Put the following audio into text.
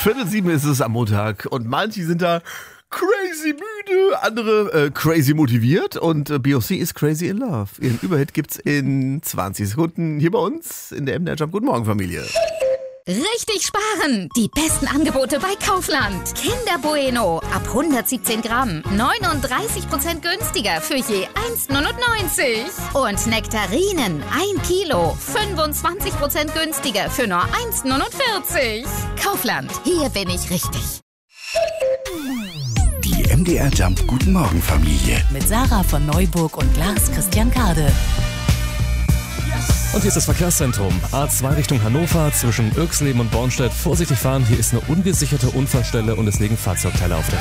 6:45 ist es am Montag und manche sind da crazy müde, andere crazy motiviert und Beyoncé ist crazy in love. Ihren Überhit gibt's in 20 Sekunden hier bei uns in der MDR Jump. Guten Morgen, Familie. Richtig sparen! Die besten Angebote bei Kaufland. Kinder Bueno ab 117 Gramm. 39% günstiger für je 1,99. Und Nektarinen 1 Kilo. 25% günstiger für nur 1,49. Kaufland, hier bin ich richtig. Die MDR Jump Guten Morgen Familie. Mit Sarah von Neuburg und Lars Christian Kade. Und hier ist das Verkehrszentrum. A2 Richtung Hannover zwischen Irxleben und Bornstedt. Vorsichtig fahren, hier ist eine ungesicherte Unfallstelle und es liegen Fahrzeugteile auf der